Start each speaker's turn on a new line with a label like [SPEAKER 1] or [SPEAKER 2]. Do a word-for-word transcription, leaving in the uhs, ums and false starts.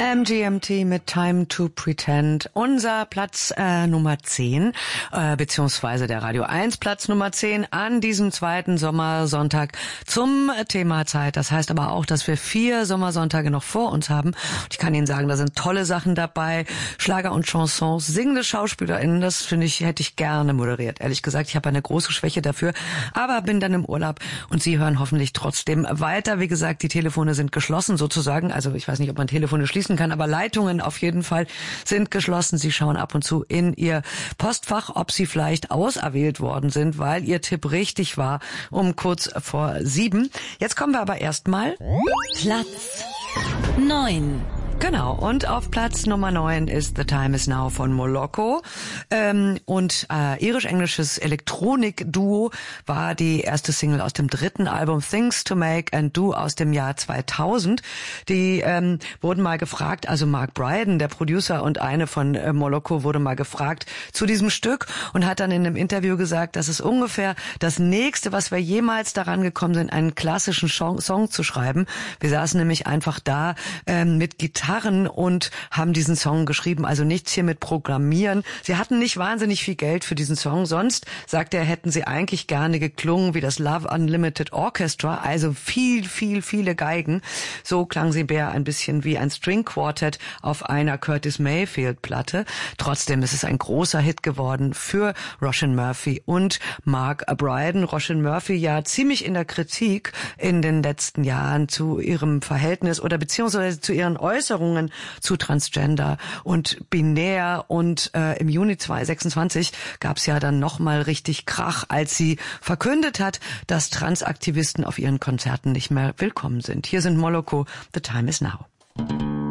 [SPEAKER 1] M G M T mit Time to Pretend. Unser Platz äh, Nummer zehn, äh, beziehungsweise der Radio eins Platz Nummer zehn an diesem zweiten Sommersonntag zum Thema Zeit. Das heißt aber auch, dass wir vier Sommersonntage noch vor uns haben. Ich kann Ihnen sagen, da sind tolle Sachen dabei. Schlager und Chansons, singende SchauspielerInnen, das finde ich, hätte ich gerne moderiert. Ehrlich gesagt, ich habe eine große Schwäche dafür, aber bin dann im Urlaub und Sie hören hoffentlich trotzdem weiter. Wie gesagt, die Telefone sind geschlossen sozusagen. Also ich weiß nicht, ob man Telefone schließen kann, aber Leitungen auf jeden Fall sind geschlossen. Sie schauen ab und zu in Ihr Postfach, ob Sie vielleicht auserwählt worden sind, weil Ihr Tipp richtig war, um kurz vor sieben. Jetzt kommen wir aber erstmal
[SPEAKER 2] Platz neun.
[SPEAKER 1] Genau, und auf Platz Nummer neun ist The Time Is Now von Moloko. Ähm, und äh, irisch-englisches Elektronik-Duo war die erste Single aus dem dritten Album Things to Make and Do aus dem Jahr zweitausend. Die ähm, wurden mal gefragt, also Mark Brydon, der Producer und eine von äh, Moloko, wurde mal gefragt zu diesem Stück und hat dann in einem Interview gesagt, das ist ungefähr das Nächste, was wir jemals daran gekommen sind, einen klassischen Song zu schreiben. Wir saßen nämlich einfach da ähm, mit Gitarre und haben diesen Song geschrieben, also nichts hier mit Programmieren. Sie hatten nicht wahnsinnig viel Geld für diesen Song, sonst, sagt er, hätten sie eigentlich gerne geklungen wie das Love Unlimited Orchestra, also viel, viel, viele Geigen. So klang sie mehr ein bisschen wie ein String Quartet auf einer Curtis Mayfield Platte. Trotzdem ist es ein großer Hit geworden für Róisín Murphy und Mark Brydon. Róisín Murphy ja ziemlich in der Kritik in den letzten Jahren zu ihrem Verhältnis oder beziehungsweise zu ihren Äußerungen zu Transgender und binär und äh, im Juni zweitausendsechsundzwanzig gab es ja dann nochmal richtig Krach, als sie verkündet hat, dass Transaktivisten auf ihren Konzerten nicht mehr willkommen sind. Hier sind Moloko, The Time Is Now.